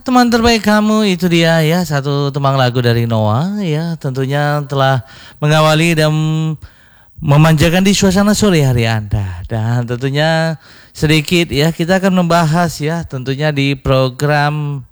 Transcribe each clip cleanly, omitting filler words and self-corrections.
teman terbaik kamu itu dia ya, satu tembang lagu dari Noah ya, tentunya telah mengawali dan memanjakan di suasana sore hari Anda. Dan tentunya sedikit ya kita akan membahas ya tentunya di program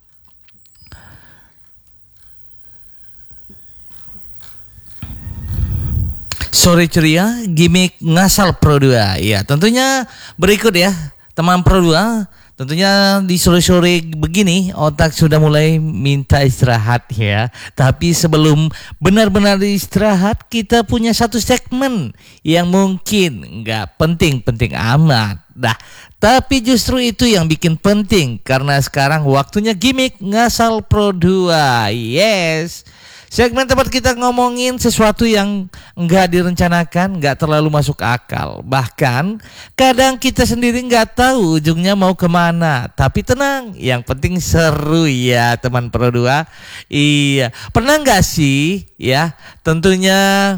Sore Ceria Gimik Ngasal Pro 2. Ya, tentunya berikut ya teman Pro 2. Tentunya di sore-sore begini otak sudah mulai minta istirahat ya. Tapi sebelum benar-benar istirahat, kita punya satu segmen yang mungkin nggak penting-penting amat. Nah, tapi justru itu yang bikin penting karena sekarang waktunya Gimik Ngasal Pro 2. Yes. Segmen tempat kita ngomongin sesuatu yang nggak direncanakan, nggak terlalu masuk akal. Bahkan kadang kita sendiri nggak tahu ujungnya mau kemana. Tapi tenang, yang penting seru ya teman Pro 2. Iya, pernah nggak sih ya tentunya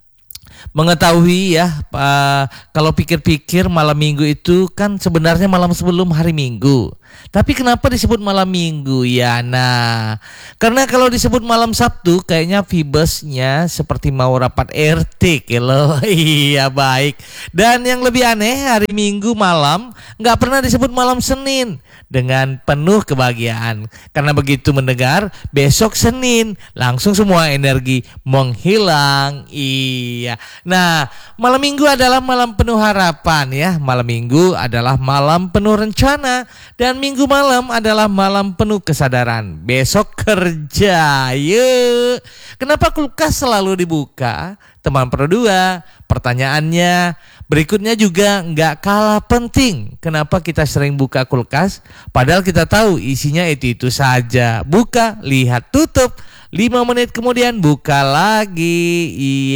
mengetahui ya kalau pikir-pikir malam minggu itu kan sebenarnya malam sebelum hari Minggu. Tapi kenapa disebut malam Minggu ya? Nah, karena kalau disebut malam Sabtu kayaknya vibesnya seperti mau rapat RT loh. Iya baik. Dan yang lebih aneh hari Minggu malam nggak pernah disebut malam Senin dengan penuh kebahagiaan. Karena begitu mendengar besok Senin langsung semua energi menghilang. Iya. Nah, malam Minggu adalah malam penuh harapan ya. Malam Minggu adalah malam penuh rencana dan Minggu malam adalah malam penuh kesadaran. Besok kerja. Yuk. Kenapa kulkas selalu dibuka? Teman Pro 2, pertanyaannya berikutnya juga nggak kalah penting. Kenapa kita sering buka kulkas? Padahal kita tahu isinya itu saja. Buka, lihat, tutup. 5 menit kemudian buka lagi.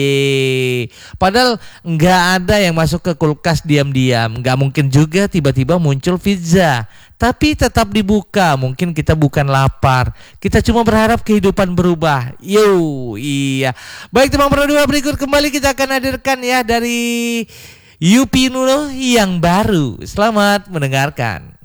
Iye. Padahal nggak ada yang masuk ke kulkas diam-diam. Nggak mungkin juga tiba-tiba muncul pizza. Tapi tetap dibuka. Mungkin kita bukan lapar. Kita cuma berharap kehidupan berubah. Yo, iya. Baik teman Pro 2, berikut kembali kita akan hadirkan ya dari Yupi Nuno yang baru. Selamat mendengarkan.